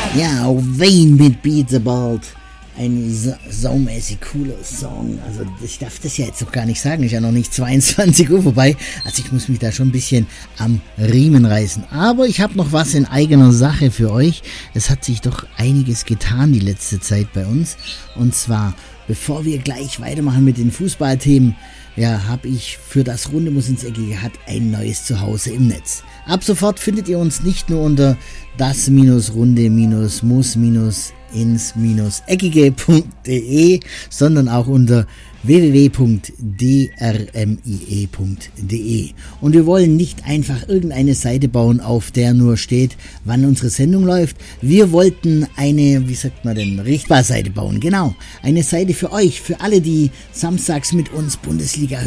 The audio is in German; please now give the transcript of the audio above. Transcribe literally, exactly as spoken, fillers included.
Ja, Wayne mit Beat the Bald. Ein so, saumäßig cooler Song. Also ich darf das ja jetzt noch gar nicht sagen. Ist ja noch nicht zweiundzwanzig Uhr vorbei. Also ich muss mich da schon ein bisschen am Riemen reißen. Aber ich habe noch was in eigener Sache für euch. Es hat sich doch einiges getan die letzte Zeit bei uns. Und zwar, bevor wir gleich weitermachen mit den Fußballthemen, ja, habe ich für das Runde muss ins Eckige hat ein neues Zuhause im Netz. Ab sofort findet ihr uns nicht nur unter das-runde-muss-ins-eckige punkt de, sondern auch unter w w w punkt d r m i e punkt d e. Und wir wollen nicht einfach irgendeine Seite bauen, auf der nur steht, wann unsere Sendung läuft. Wir wollten eine, wie sagt man denn, Richtbarseite bauen. Genau, eine Seite für euch, für alle, die samstags mit uns Bundesliga